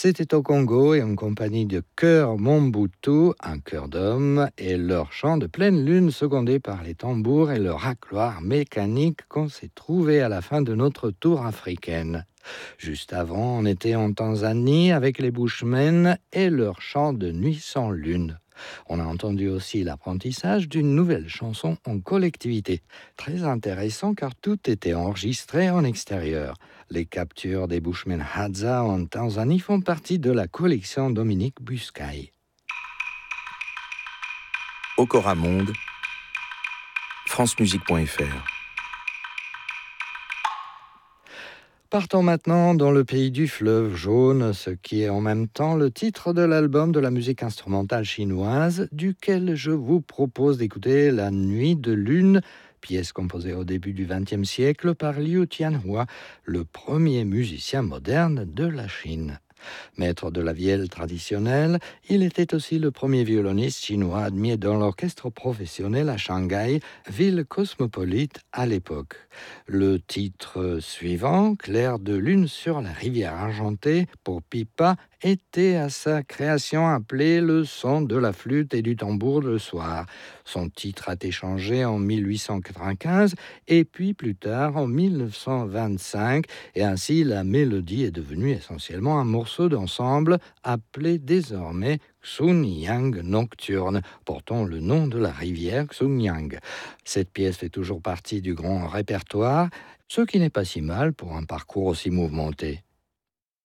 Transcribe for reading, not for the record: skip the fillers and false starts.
C'était au Congo et en compagnie de Chœur Mobutu, un chœur d'hommes, et leur chant de pleine lune secondé par les tambours et le racloir mécanique qu'on s'est trouvé à la fin de notre tour africaine. Juste avant, on était en Tanzanie avec les Bushmen et leur chant de nuit sans lune. On a entendu aussi l'apprentissage d'une nouvelle chanson en collectivité. Très intéressant car tout était enregistré en extérieur. Les captures des Bushmen Hadza en Tanzanie font partie de la collection Dominique Buscaille. Okora Monde, francemusique.fr. Partons maintenant dans le pays du fleuve jaune, ce qui est en même temps le titre de l'album de la musique instrumentale chinoise, duquel je vous propose d'écouter La Nuit de Lune, pièce composée au début du XXe siècle par Liu Tianhua, le premier musicien moderne de la Chine. Maître de la vielle traditionnelle, il était aussi le premier violoniste chinois admis dans l'orchestre professionnel à Shanghai, ville cosmopolite à l'époque. Le titre suivant, Clair de lune sur la rivière argentée, pour Pipa, était à sa création appelé le son de la flûte et du tambour le soir. Son titre a été changé en 1895 et puis plus tard en 1925, et ainsi la mélodie est devenue essentiellement un morceau d'ensemble appelé désormais Xunyang Nocturne, portant le nom de la rivière Xunyang. Cette pièce fait toujours partie du grand répertoire, ce qui n'est pas si mal pour un parcours aussi mouvementé.